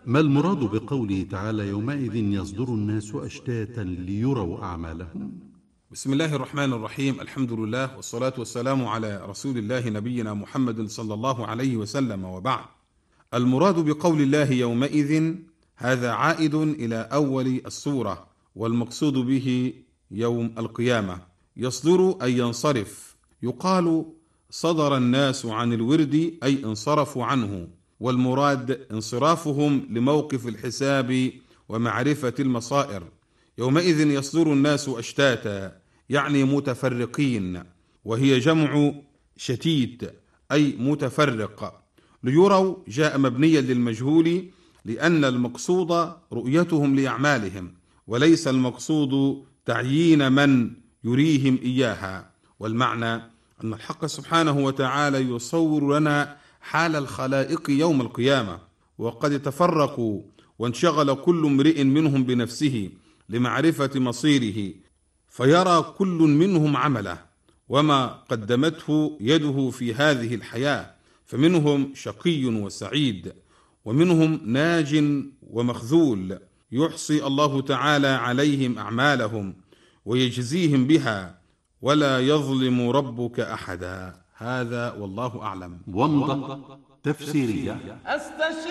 ما المراد بقوله تعالى يومئذ يصدر الناس أشتاتا ليروا أعمالهم؟ بسم الله الرحمن الرحيم. الحمد لله والصلاة والسلام على رسول الله نبينا محمد صلى الله عليه وسلم، وبعد. المراد بقول الله يومئذ هذا عائد إلى أول السورة، والمقصود به يوم القيامة. يصدر أي ينصرف. يقال صدر الناس عن الورد أي انصرفوا عنه، والمراد انصرافهم لموقف الحساب ومعرفة المصائر. يومئذ يصدر الناس أشتاتا يعني متفرقين، وهي جمع شتيت أي متفرق. ليروا جاء مبنيا للمجهول، لأن المقصود رؤيتهم لأعمالهم، وليس المقصود تعيين من يريهم إياها. والمعنى أن الحق سبحانه وتعالى يصور لنا حال الخلائق يوم القيامة، وقد تفرقوا وانشغل كل امرئ منهم بنفسه لمعرفة مصيره، فيرى كل منهم عمله وما قدمته يده في هذه الحياة، فمنهم شقي وسعيد، ومنهم ناج ومخذول. يحصي الله تعالى عليهم أعمالهم ويجزيهم بها، ولا يظلم ربك أحدا. هذا والله أعلم. ومضة تفسيرية.